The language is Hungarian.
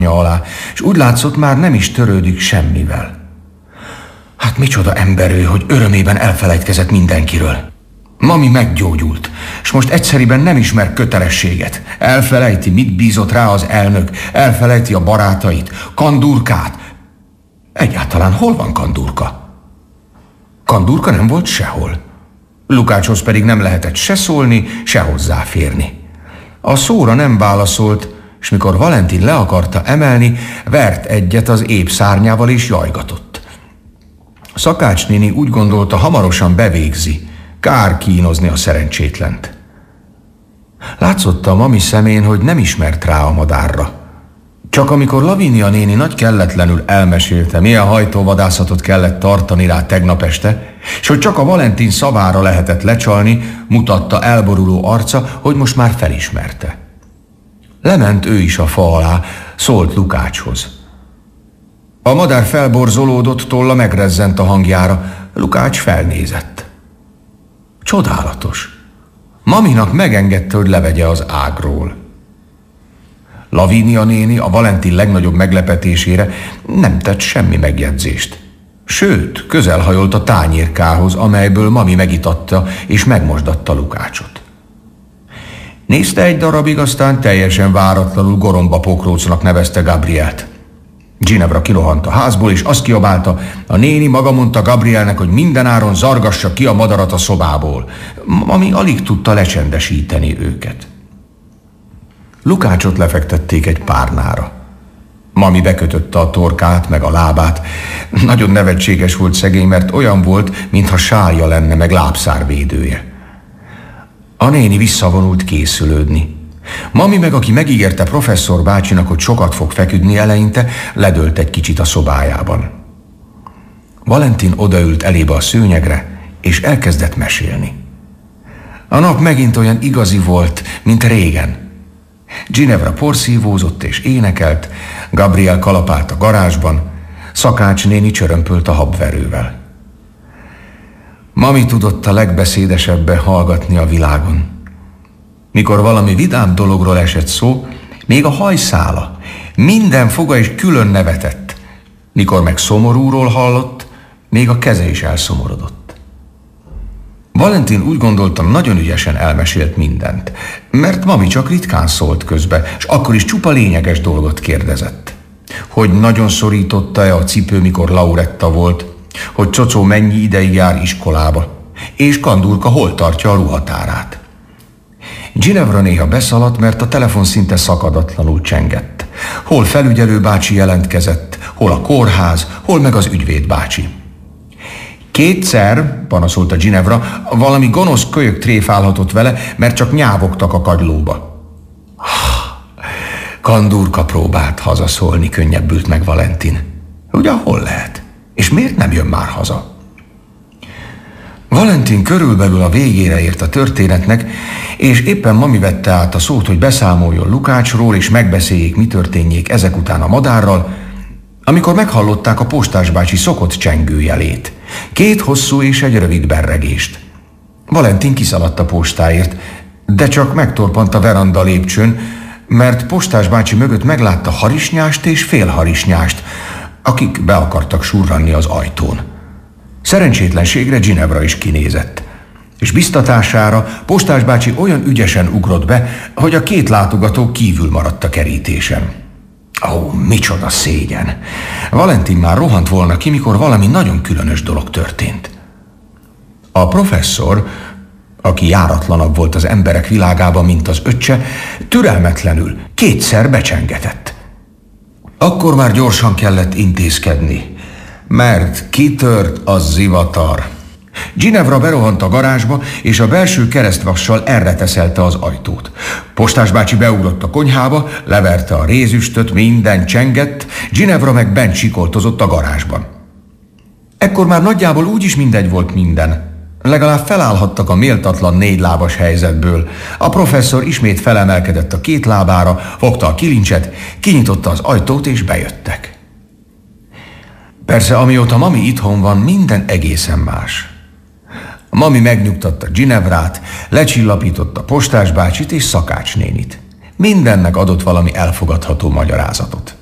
alá, és úgy látszott, már nem is törődik semmivel. Hát micsoda ember ő, hogy örömében elfelejtkezett mindenkiről. Mami meggyógyult, és most egyszeriben nem ismer kötelességet. Elfelejti, mit bízott rá az elnök, elfelejti a barátait, Kandurkát. Egyáltalán hol van Kandurka? Kandurka nem volt sehol. Lukácshoz pedig nem lehetett se szólni, se hozzáférni. A szóra nem válaszolt, és mikor Valentin le akarta emelni, vert egyet az ép szárnyával és jajgatott. Szakács néni úgy gondolta, hamarosan bevégzi, kár kínozni a szerencsétlent. Látszott a mami szemén, hogy nem ismert rá a madárra. Csak amikor Lavinia néni nagy kelletlenül elmesélte, milyen hajtóvadászatot kellett tartani rá tegnap este, és hogy csak a Valentin szavára lehetett lecsalni, mutatta elboruló arca, hogy most már felismerte. Lement ő is a fa alá, szólt Lukácshoz. A madár felborzolódott, tolla megrezzent a hangjára, Lukács felnézett. Csodálatos. Maminak megengedte, hogy levegye az ágról. Lavinia néni a Valentin legnagyobb meglepetésére nem tett semmi megjegyzést. Sőt, közelhajolt a tányérkához, amelyből Mami megitatta és megmosdatta Lukácsot. Nézte egy darabig, aztán teljesen váratlanul Goromba Pokrócnak nevezte Gabrielt. Ginevra kirohant a házból, és azt kiabálta, a néni maga mondta Gabrielnek, hogy mindenáron zargassa ki a madarat a szobából. Mami alig tudta lecsendesíteni őket. Lukácsot lefektették egy párnára. Mami bekötötte a torkát, meg a lábát. Nagyon nevetséges volt szegény, mert olyan volt, mintha sálja lenne, meg lábszárvédője. A néni visszavonult készülődni. Mami meg, aki megígérte professzor bácsinak, hogy sokat fog feküdni eleinte, ledőlt egy kicsit a szobájában. Valentin odaült elébe a szőnyegre, és elkezdett mesélni. A nap megint olyan igazi volt, mint régen. Ginevra porszívózott és énekelt, Gabriel kalapált a garázsban, Szakács néni csörömpölt a habverővel. Mami tudott a legbeszédesebben hallgatni a világon. Mikor valami vidám dologról esett szó, még a hajszála, minden foga is külön nevetett. Mikor meg szomorúról hallott, még a keze is elszomorodott. Valentin úgy gondoltam, nagyon ügyesen elmesélt mindent, mert Mami csak ritkán szólt közbe, és akkor is csupa lényeges dolgot kérdezett. Hogy nagyon szorította-e a cipő, mikor Lauretta volt, hogy Cocó mennyi ideig jár iskolába, és Kandurka hol tartja a ruhatárát. Ginevra néha beszaladt, mert a telefon szinte szakadatlanul csengett. Hol felügyelő bácsi jelentkezett, hol a kórház, hol meg az ügyvéd bácsi. Kétszer, panaszolta Ginevra, valami gonosz kölyök tréfálhatott vele, mert csak nyávogtak a kagylóba. Kandurka próbált hazaszólni, könnyebbült meg Valentin. Ugye hol lehet? És miért nem jön már haza? Valentin körülbelül a végére ért a történetnek, és éppen Mami vette át a szót, hogy beszámoljon Lukácsról, és megbeszéljék, mi történjék ezek után a madárral, amikor meghallották a postásbácsi szokott csengőjelét. 2 hosszú és egy rövid berregést. Valentin kiszaladt a postáért, de csak megtorpant a veranda lépcsőn, mert postásbácsi mögött meglátta harisnyást és félharisnyást, akik be akartak surranni az ajtón. Szerencsétlenségre Ginevra is kinézett, és biztatására postásbácsi olyan ügyesen ugrott be, hogy a 2 látogató kívül maradt a kerítésen. Ó, micsoda szégyen! Valentin már rohant volna ki, mikor valami nagyon különös dolog történt. A professzor, aki járatlanabb volt az emberek világában, mint az öccse, türelmetlenül 2-szer becsengetett. Akkor már gyorsan kellett intézkedni, mert kitört a zivatar. Ginevra berohant a garázsba, és a belső keresztvassal elreteszelte az ajtót. Postás bácsi beugrott a konyhába, leverte a rézüstöt, minden csengett, Ginevra meg bent sikoltozott a garázsban. Ekkor már nagyjából úgyis mindegy volt minden. Legalább felállhattak a méltatlan 4 lábas helyzetből. A professzor ismét felemelkedett a 2 lábára, fogta a kilincset, kinyitotta az ajtót, és bejöttek. Persze, amióta Mami itthon van, minden egészen más. Mami megnyugtatta Ginevrát, lecsillapította postás bácsit és Szakács nénit. Mindennek adott valami elfogadható magyarázatot.